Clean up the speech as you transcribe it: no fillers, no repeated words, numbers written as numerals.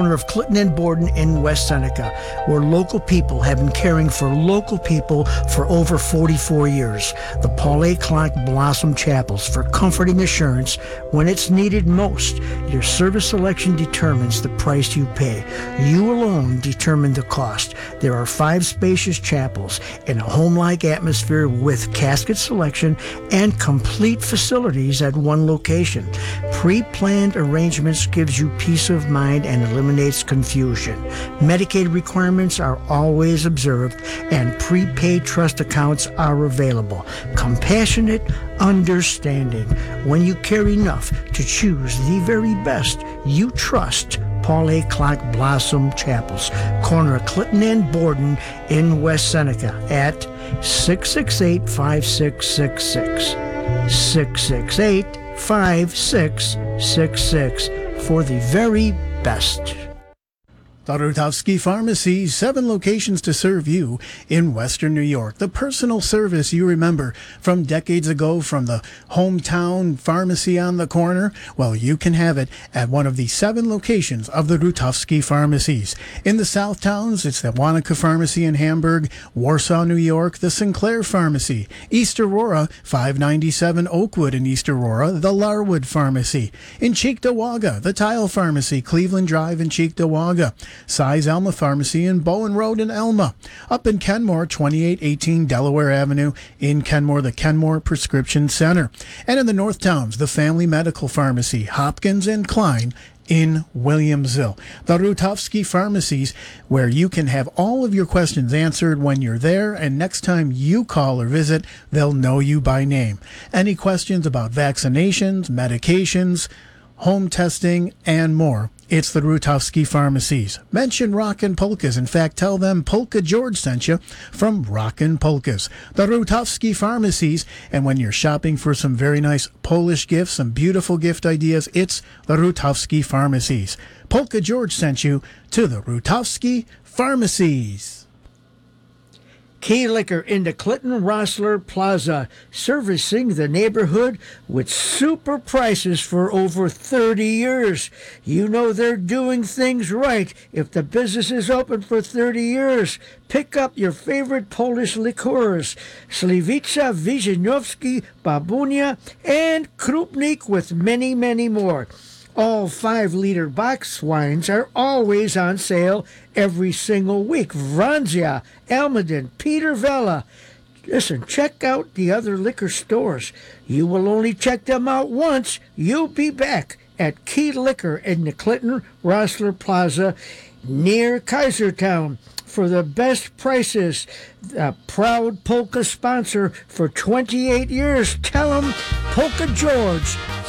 Of Clinton and Borden in West Seneca, where local people have been caring for local people for over 44 years. The Paul A. Clark Blossom Chapels for comforting assurance when it's needed most. Your service selection determines the price you pay. You alone determine the cost. There are 5 spacious chapels in a home-like atmosphere with casket selection and complete facilities at one location. Pre-planned arrangements gives you peace of mind and eliminates confusion. Medicaid requirements are always observed and prepaid trust accounts are available. Compassionate understanding. When you care enough to choose the very best, you trust Paul A. Clark Blossom Chapels, corner of Clinton and Borden in West Seneca at 668-5666. 668-5666 for the very best. The Rutowski Pharmacy, 7 locations to serve you in Western New York. The personal service you remember from decades ago from the hometown pharmacy on the corner, well, you can have it at one of the 7 locations of the Rutowski Pharmacies. In the South Towns, it's the Wanaka Pharmacy in Hamburg, Warsaw, New York, the Sinclair Pharmacy, East Aurora, 597 Oakwood in East Aurora, the Larwood Pharmacy. In Cheektowaga, the Tile Pharmacy, Cleveland Drive in Cheektowaga. Size Elma Pharmacy in Bowen Road in Elma. Up in Kenmore, 2818 Delaware Avenue in Kenmore, the Kenmore Prescription Center. And in the North Towns, the Family Medical Pharmacy, Hopkins and Klein in Williamsville. The Rutowski Pharmacies, where you can have all of your questions answered when you're there, and next time you call or visit, they'll know you by name. Any questions about vaccinations, medications, home testing, and more, it's the Rutowski Pharmacies. Mention Rockin' Polkas. In fact, tell them Polka George sent you from Rockin' Polkas. The Rutowski Pharmacies. And when you're shopping for some very nice Polish gifts, some beautiful gift ideas, it's the Rutowski Pharmacies. Polka George sent you to the Rutowski Pharmacies. Key Liquor in the Clinton Rossler Plaza, servicing the neighborhood with super prices for over 30 years. You know they're doing things right if the business is open for 30 years. Pick up your favorite Polish liqueurs, Sliwica, Wyżynowski, Babunia, and Krupnik, with many, many more. All 5-liter box wines are always on sale every single week. Franzia, Almaden, Peter Vella. Listen, check out the other liquor stores. You will only check them out once. You'll be back at Key Liquor in the Clinton Rossler Plaza near Kaisertown for the best prices. A proud Polka sponsor for 28 years. Tell them Polka George